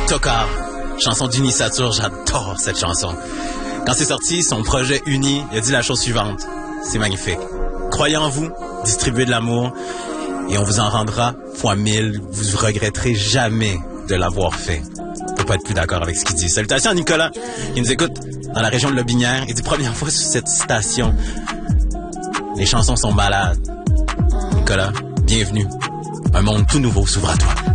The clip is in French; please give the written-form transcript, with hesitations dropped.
Tokar, chanson d'Unisatur, j'adore cette chanson. Quand c'est sorti, son projet Uni, il a dit la chose suivante. C'est magnifique. Croyez en vous, distribuez de l'amour, et on vous en rendra fois 1000. Vous regretterez jamais de l'avoir fait. On peut pas être plus d'accord avec ce qu'il dit. Salutations à Nicolas, qui nous écoute dans la région de Lobinière. Il dit première fois sur cette station. Les chansons sont malades. Nicolas, bienvenue. Un monde tout nouveau s'ouvre à toi.